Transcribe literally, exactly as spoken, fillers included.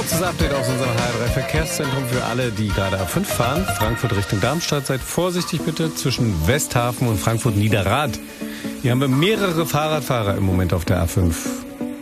Kurzes Update aus unserem H R drei Verkehrszentrum für alle, die gerade A fünf fahren. Frankfurt Richtung Darmstadt. Seid vorsichtig bitte zwischen Westhafen und Frankfurt Niederrad. Hier haben wir mehrere Fahrradfahrer im Moment auf der A fünf.